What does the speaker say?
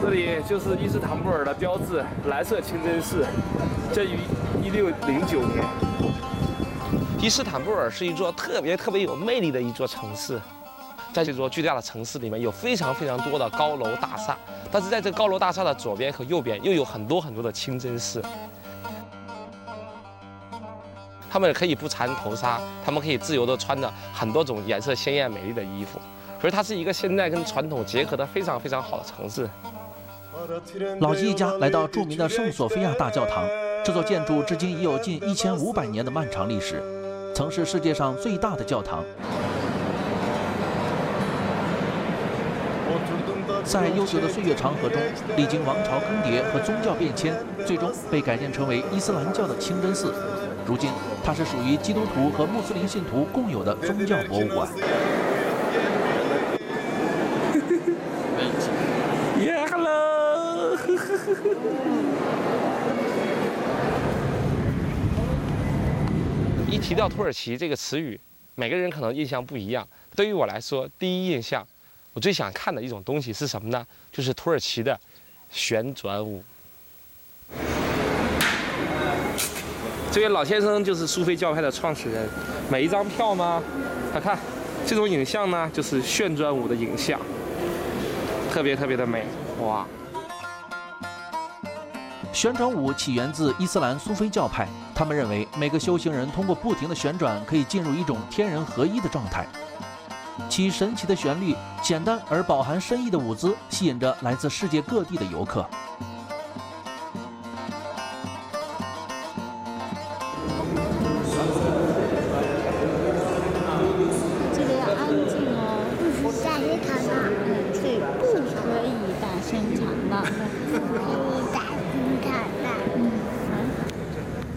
这里就是伊斯坦布尔的标志蓝色清真寺，建于1609年。 伊斯坦布尔是一座特别有魅力的一座城市，在这座巨大的城市里面有非常多的高楼大厦，但是在这高楼大厦的左边和右边又有很多的清真寺。他们可以不缠头纱，他们可以自由地穿着很多种颜色鲜艳美丽的衣服，所以它是一个现代跟传统结合的非常好的城市。 老吉一家来到著名的圣索菲亚大教堂，这座建筑至今已有近1500年的漫长历史，曾是世界上最大的教堂。在悠久的岁月长河中，历经王朝更迭和宗教变迁，最终被改建成为伊斯兰教的清真寺。如今，它是属于基督徒和穆斯林信徒共有的宗教博物馆。 Hello 一提到土耳其这个词语，每个人可能印象不一样。对于我来说，第一印象，我最想看的一种东西是什么呢？就是土耳其的旋转舞。这位老先生就是苏菲教派的创始人，每一张票呢，他看这种影像呢，就是旋转舞的影像，特别的美，哇！ 旋转舞起源自伊斯兰苏菲教派，他们认为每个修行人通过不停的旋转，可以进入一种天人合一的状态。其神奇的旋律、简单而饱含深意的舞姿，吸引着来自世界各地的游客。